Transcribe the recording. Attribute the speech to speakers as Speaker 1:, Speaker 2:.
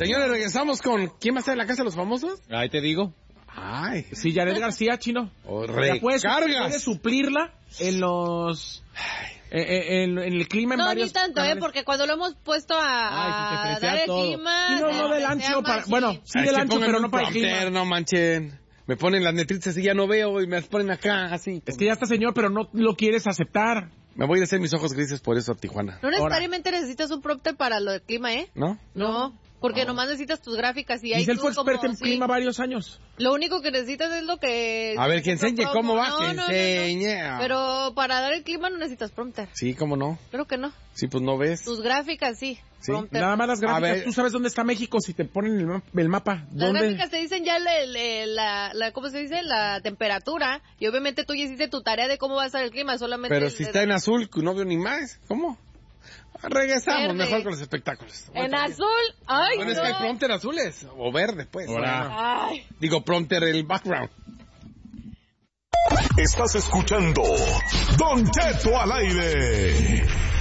Speaker 1: Señores, regresamos con... ¿Quién va a estar en la casa de los famosos?
Speaker 2: Ahí te digo.
Speaker 1: Ay.
Speaker 2: Sí, Jared García, Chino.
Speaker 1: Recargas.
Speaker 2: Puedes suplirla en los... en el clima en
Speaker 3: no,
Speaker 2: varios...
Speaker 3: No, ni tanto,
Speaker 2: canales.
Speaker 3: porque cuando lo hemos puesto a dar el
Speaker 2: todo.
Speaker 3: clima...
Speaker 2: Sí, no del ancho para... Bueno, sí del ancho, pero no para el clima.
Speaker 1: No manchen. Me ponen las netritas y ya no veo y me las ponen acá, así.
Speaker 2: Es que ya está, señor, pero no lo quieres aceptar.
Speaker 1: Me voy a hacer mis ojos grises por eso a Tijuana.
Speaker 3: No necesariamente necesitas un prompter para lo del clima, ¿eh?
Speaker 1: ¿No?
Speaker 3: No, porque nomás necesitas tus gráficas y ahí
Speaker 2: Giselle
Speaker 3: tú
Speaker 2: fue experta en
Speaker 3: sí.
Speaker 2: clima varios años.
Speaker 3: Lo único que necesitas es lo que...
Speaker 1: A ver, que enseñe cómo va, que enseñe.
Speaker 3: No. Pero para dar el clima no necesitas prompter.
Speaker 1: Sí, ¿cómo no?
Speaker 3: Creo que no.
Speaker 1: Sí, pues no ves.
Speaker 3: Tus gráficas, sí. Prompter.
Speaker 2: Nada más las gráficas.
Speaker 1: A ver.
Speaker 2: Tú sabes dónde está México si te ponen el mapa.
Speaker 3: Las gráficas te dicen ya ¿cómo se dice? La temperatura. Y obviamente tú ya hiciste tu tarea de cómo va a estar el clima. Solamente...
Speaker 1: Pero si está en azul, no veo ni más. ¿Cómo? Regresamos
Speaker 3: verde.
Speaker 1: mejor con los espectáculos.
Speaker 3: En azul. Ay,
Speaker 1: Bueno,
Speaker 3: no.
Speaker 1: es que hay prompter azules. O verde, pues.
Speaker 3: Ay.
Speaker 1: Digo, prompter el background.
Speaker 4: Estás escuchando Don Cheto al aire.